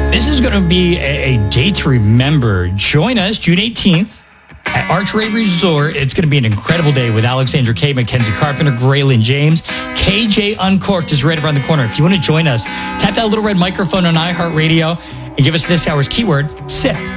This is going to be a day to remember. Join us June 18th at Archway Resort. It's going to be an incredible day with Alexandra K, Mackenzie Carpenter, Graylin James. KJ Uncorked is right around the corner. If you want to join us, tap that little red microphone on iHeartRadio and give us this hour's keyword, SIP.